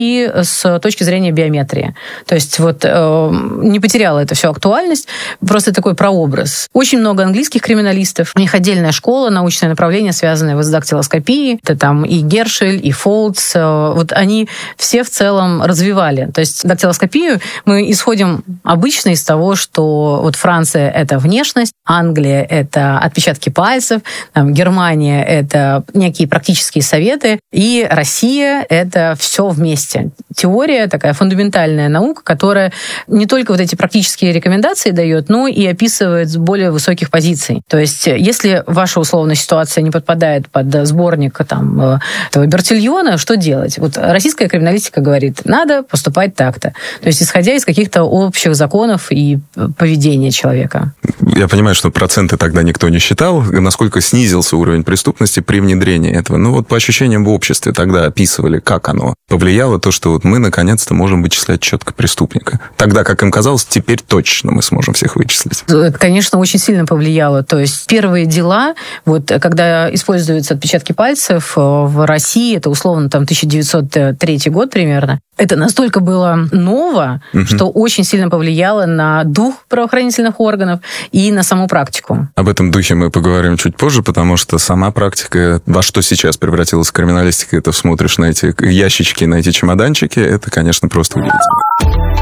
и с точки зрения биометрии. То есть вот не потеряло это все актуальность, просто такой прообраз. Очень много английских криминалистов, у них отдельная школа, научное направление, связанное с дактилоскопией. Это там и Гершель, и Фолтс. Вот они все в целом развивали. То есть дактилоскопию мы исходим обычно из того, что вот Франция — это внешность, Англия — это отпечатки пальцев, там, Германия — это некие практические советы, и Россия — это все вместе. Теория, такая фундаментальная наука, которая не только вот эти практические рекомендации дает, но и описывает с более высоких позиций. То есть если ваша условная ситуация не подпадает под сборник там, этого Бертильона, что делать? Вот российская криминалистика говорит, надо поступать так-то. То есть исходя из каких-то общих законов и поведения человека. Я понимаю, что проценты тогда никто не считал, насколько снизился уровень преступности при внедрении этого. Но вот по ощущениям в обществе тогда описывали, как оно повлияло, то, что вот мы наконец-то можем вычислять четко преступника. Тогда, как им казалось, теперь точно мы сможем всех вычислить. Это, конечно, очень сильно повлияло. То есть первые дела, вот когда используются отпечатки пальцев в России, это условно там 1903 год примерно, это настолько было ново, что очень сильно повлияло на дух правоохранительных органов и на саму практику. Об этом духе мы поговорим чуть позже, потому что сама практика, во что сейчас превратилась криминалистика, это смотришь на эти ящички, на эти чемоданчики, это, конечно, просто удивительно.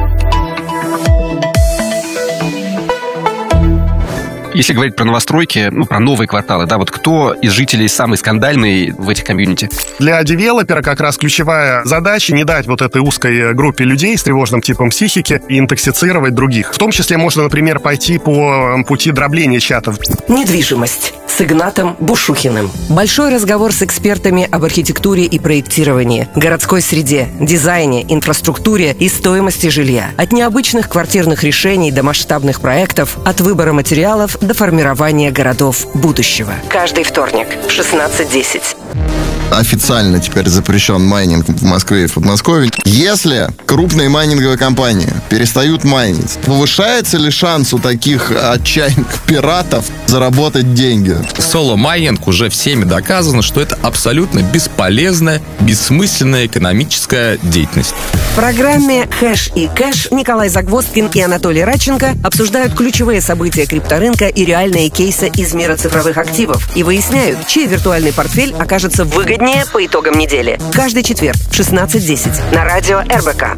Если говорить про новостройки, про новые кварталы, да, вот кто из жителей самый скандальный в этих комьюнити? Для девелопера как раз ключевая задача не дать вот этой узкой группе людей с тревожным типом психики интоксицировать других. В том числе можно, например, пойти по пути дробления чатов. Недвижимость с Игнатом Бушухиным. Большой разговор с экспертами об архитектуре и проектировании, городской среде, дизайне, инфраструктуре и стоимости жилья. От необычных квартирных решений до масштабных проектов, от выбора материалов до формирования городов будущего. Каждый вторник в 16:10. Официально теперь запрещен майнинг в Москве и в Подмосковье. Если крупные майнинговые компании перестают майнить, повышается ли шанс у таких отчаянных пиратов заработать деньги? Соло-майнинг уже всеми доказано, что это абсолютно бесполезная, бессмысленная экономическая деятельность. В программе «Хэш и кэш» Николай Загвоздкин и Анатолий Радченко обсуждают ключевые события крипторынка и реальные кейсы из мира цифровых активов и выясняют, чей виртуальный портфель окажется выгоднее по итогам недели. Каждый четверг в 16:10 на радио РБК.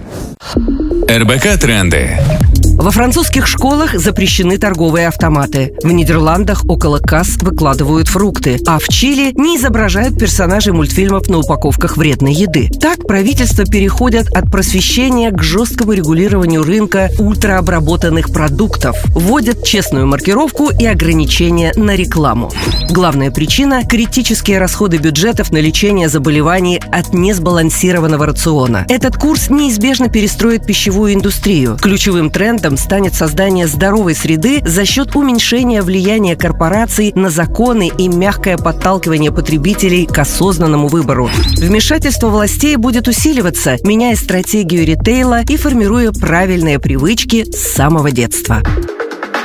РБК Тренды. Во французских школах запрещены торговые автоматы. В Нидерландах около касс выкладывают фрукты. А в Чили не изображают персонажей мультфильмов на упаковках вредной еды. Так правительства переходят от просвещения к жесткому регулированию рынка ультраобработанных продуктов. Вводят честную маркировку и ограничения на рекламу. Главная причина – критические расходы бюджетов на лечение заболеваний от несбалансированного рациона. Этот курс неизбежно перестроит пищевую индустрию. Ключевым трендом станет создание здоровой среды за счет уменьшения влияния корпораций на законы и мягкое подталкивание потребителей к осознанному выбору. Вмешательство властей будет усиливаться, меняя стратегию ритейла и формируя правильные привычки с самого детства.